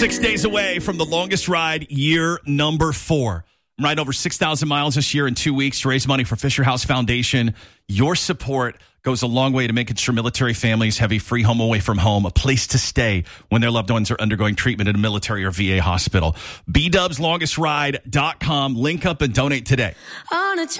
6 days away from the longest ride, year number 4. I'm riding over 6,000 miles this year in 2 weeks to raise money for Fisher House Foundation. Your support goes a long way to making sure military families have a free home away from home, a place to stay when their loved ones are undergoing treatment in a military or VA hospital. BDubsLongestRide.com. Link up and donate today. On a